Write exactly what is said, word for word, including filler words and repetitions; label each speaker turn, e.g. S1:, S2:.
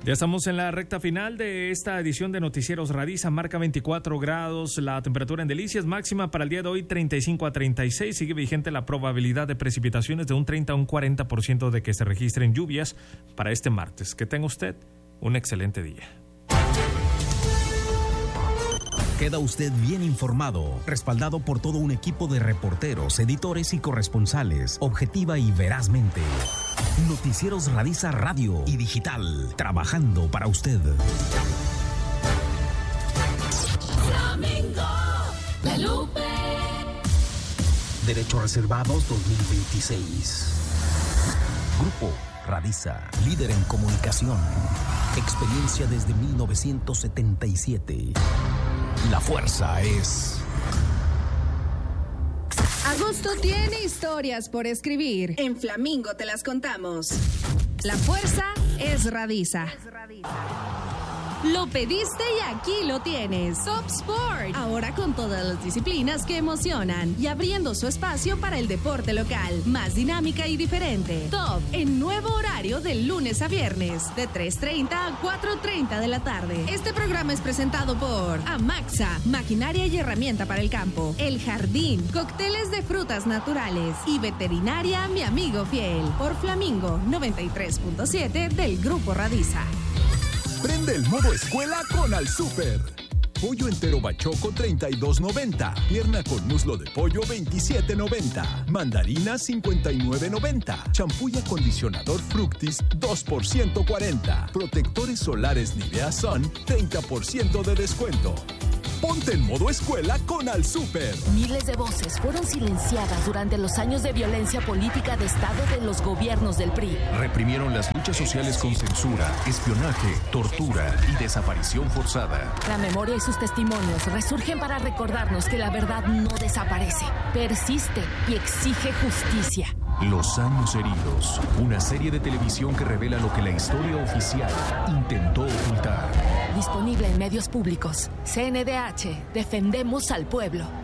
S1: Ya estamos en la recta final de esta edición de Noticieros Radiza. Marca veinticuatro grados la temperatura en Delicias, máxima para el día de hoy treinta y cinco a treinta y seis. Sigue vigente la probabilidad de precipitaciones de un treinta a un cuarenta por ciento de que se registren lluvias para este martes. Que tenga usted un excelente día.
S2: Queda usted bien informado, respaldado por todo un equipo de reporteros, editores y corresponsales, objetiva y verazmente. Noticieros Radiza Radio y Digital, trabajando para usted.
S3: Flamingo de Lupe.
S2: Derechos Reservados dos mil veintiséis. Grupo Radiza, líder en comunicación. Experiencia desde mil novecientos setenta y siete. La fuerza es...
S4: Agosto tiene historias por escribir. En Flamingo te las contamos. La fuerza es Radiza. Lo pediste y aquí lo tienes. Top Sport. Ahora con todas las disciplinas que emocionan y abriendo su espacio para el deporte local. Más dinámica y diferente. Top en nuevo horario de lunes a viernes. De tres treinta a cuatro treinta de la tarde. Este programa es presentado por Amaxa, maquinaria y herramienta para el campo. El Jardín, cócteles de frutas naturales. Y Veterinaria Mi Amigo Fiel. Por Flamingo noventa y tres punto siete del Grupo Radiza.
S5: Prende el modo escuela con Al Super. Pollo entero bachoco treinta y dos noventa. Pierna con muslo de pollo veintisiete noventa. Mandarina cincuenta y nueve noventa. Champú y acondicionador Fructis dos por ciento cuarenta. Protectores solares Nivea Sun treinta por ciento de descuento. Ponte en modo escuela con Al Super.
S6: Miles de voces fueron silenciadas durante los años de violencia política de Estado de los gobiernos del P R I.
S7: Reprimieron las luchas sociales con censura, espionaje, tortura y desaparición forzada.
S6: La memoria y sus testimonios resurgen para recordarnos que la verdad no desaparece, persiste y exige justicia.
S7: Los años heridos, una serie de televisión que revela lo que la historia oficial intentó ocultar.
S6: Disponible en medios públicos. C N D H, defendemos al pueblo.